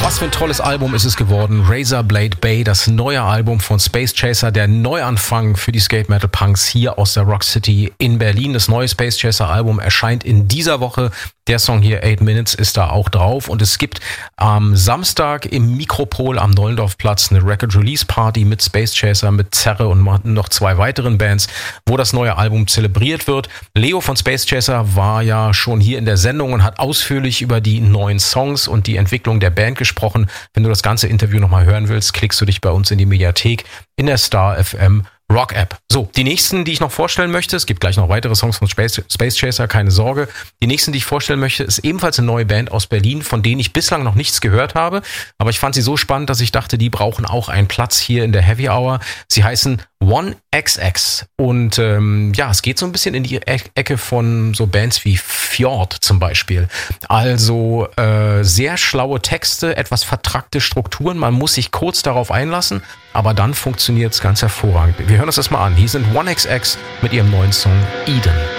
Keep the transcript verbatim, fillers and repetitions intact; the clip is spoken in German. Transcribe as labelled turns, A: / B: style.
A: Was für ein tolles Album ist es geworden. Razorblade Bay, das neue Album von Space Chaser, der Neuanfang für die Skate Metal Punks hier aus der Rock City in Berlin. Das neue Space Chaser Album erscheint in dieser Woche. Der Song hier, Eight Minutes, ist da auch drauf. Und es gibt am Samstag im Mikropol am Neulendorfplatz eine Record Release Party mit Space Chaser, mit Zerre und noch zwei weiteren Bands, wo das neue Album zelebriert wird. Leo von Space Chaser war ja schon hier in der Sendung und hat ausführlich über die neuen Songs und die Entwicklung der Band gesprochen. Wenn du das ganze Interview nochmal hören willst, klickst du dich bei uns in die Mediathek in der Star F M Rock App. So, die nächsten, die ich noch vorstellen möchte, es gibt gleich noch weitere Songs von Space, Space Chaser, keine Sorge. Die nächsten, die ich vorstellen möchte, ist ebenfalls eine neue Band aus Berlin, von denen ich bislang noch nichts gehört habe. Aber ich fand sie so spannend, dass ich dachte, die brauchen auch einen Platz hier in der Heavy Hour. Sie heißen one X X und ähm, ja, es geht so ein bisschen in die e- Ecke von so Bands wie Fjord zum Beispiel. Also äh, sehr schlaue Texte, etwas vertrackte Strukturen, man muss sich kurz darauf einlassen, aber dann funktioniert es ganz hervorragend. Wir hören uns das mal an. Hier sind one X X mit ihrem neuen Song Eden.